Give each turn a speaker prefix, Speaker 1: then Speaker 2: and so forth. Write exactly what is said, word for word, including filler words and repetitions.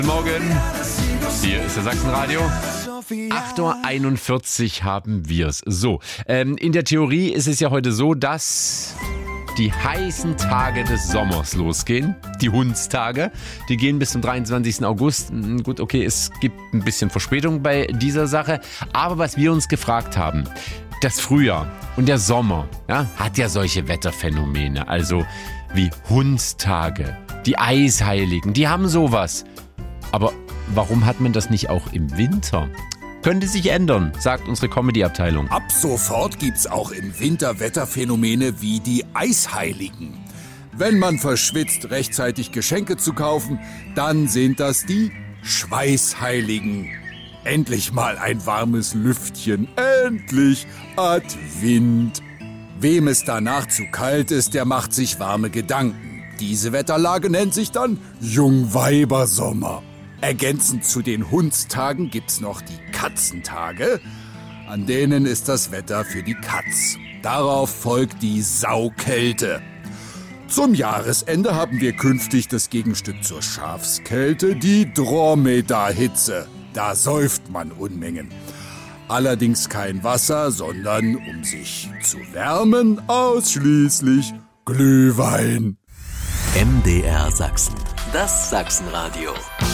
Speaker 1: Guten Morgen, hier ist der Sachsenradio. acht Uhr einundvierzig haben wir's. So, ähm, in der Theorie ist es ja heute so, dass die heißen Tage des Sommers losgehen. Die Hundstage, die gehen bis zum dreiundzwanzigsten August. Gut, okay, es gibt ein bisschen Verspätung bei dieser Sache. Aber was wir uns gefragt haben, das Frühjahr und der Sommer, ja, hat ja solche Wetterphänomene. Also wie Hundstage, die Eisheiligen, die haben sowas. Aber warum hat man das nicht auch im Winter? Könnte sich ändern, sagt unsere Comedy-Abteilung.
Speaker 2: Ab sofort gibt's auch im Winter Wetterphänomene wie die Eisheiligen. Wenn man verschwitzt, rechtzeitig Geschenke zu kaufen, dann sind das die Schweißheiligen. Endlich mal ein warmes Lüftchen, endlich Advent. Wem es danach zu kalt ist, der macht sich warme Gedanken. Diese Wetterlage nennt sich dann Jungweibersommer. Ergänzend zu den Hundstagen gibt's noch die Katzentage. An denen ist das Wetter für die Katz. Darauf folgt die Saukälte. Zum Jahresende haben wir künftig das Gegenstück zur Schafskälte, die Dromedar-Hitze. Da säuft man Unmengen. Allerdings kein Wasser, sondern, um sich zu wärmen, ausschließlich Glühwein.
Speaker 3: M D R Sachsen, das Sachsenradio.